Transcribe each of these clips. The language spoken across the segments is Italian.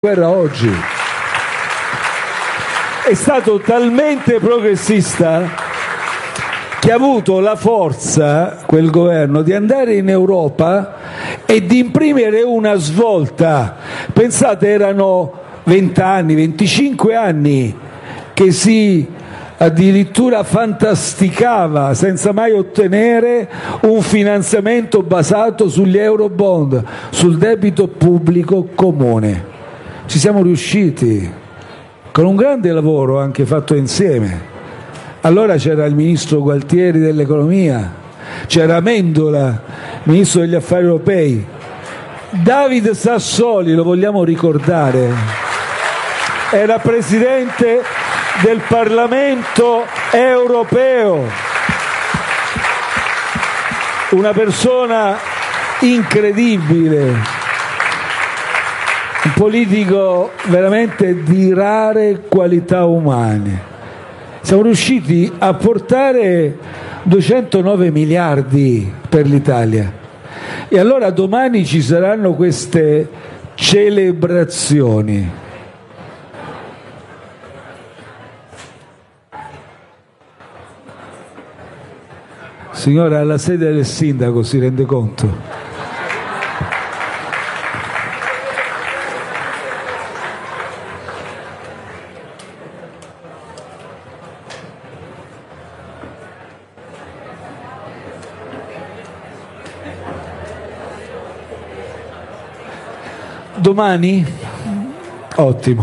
guerra oggi. È stato talmente progressista che ha avuto la forza, quel governo, di andare in Europa e di imprimere una svolta. Pensate, erano 20 anni, 25 anni che si addirittura fantasticava senza mai ottenere un finanziamento basato sugli eurobond, sul debito pubblico comune. Ci siamo riusciti con un grande lavoro anche fatto insieme. Allora c'era il ministro Gualtieri dell'economia, c'era Amendola, ministro degli affari europei, David Sassoli, lo vogliamo ricordare, era presidente del Parlamento europeo, una persona incredibile, un politico veramente di rare qualità umane. Siamo riusciti a portare 209 miliardi per l'Italia e allora domani ci saranno queste celebrazioni. Signora, alla sede del sindaco, si rende conto? Domani? Ottimo.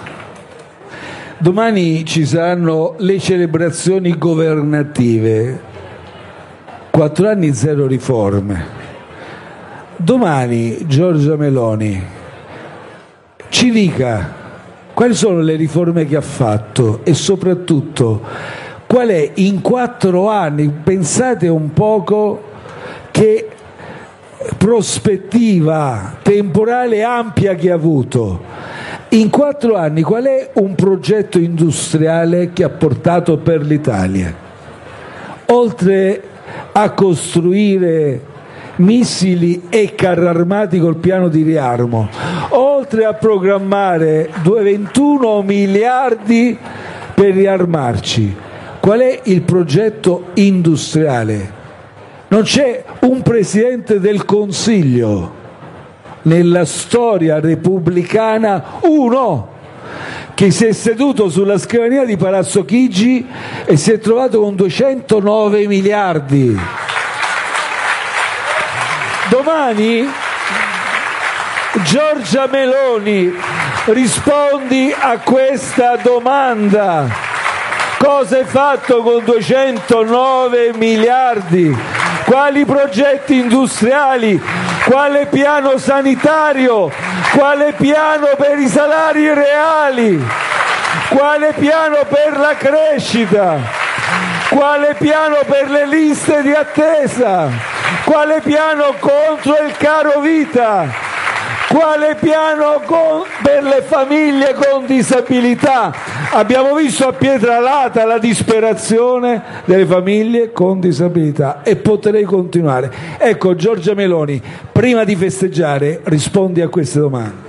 Domani ci saranno le celebrazioni governative. 4 anni, 0 riforme. Domani Giorgia Meloni ci dica quali sono le riforme che ha fatto e soprattutto qual è in 4 anni, pensate un poco che prospettiva temporale ampia che ha avuto. In 4 anni qual è un progetto industriale che ha portato per l'Italia? Oltre a costruire missili e carri armati col piano di riarmo, oltre a programmare 21 miliardi per riarmarci, qual è il progetto industriale? Non c'è un Presidente del Consiglio nella storia repubblicana, uno, che si è seduto sulla scrivania di Palazzo Chigi e si è trovato con 209 miliardi. Domani, Giorgia Meloni, rispondi a questa domanda: cosa hai fatto con 209 miliardi? Quali progetti industriali? Quale piano sanitario? Quale piano per i salari reali? Quale piano per la crescita? Quale piano per le liste di attesa? Quale piano contro il caro vita? Quale piano per le famiglie con disabilità? Abbiamo visto a Pietralata la disperazione delle famiglie con disabilità e potrei continuare. Ecco, Giorgia Meloni, prima di festeggiare rispondi a queste domande.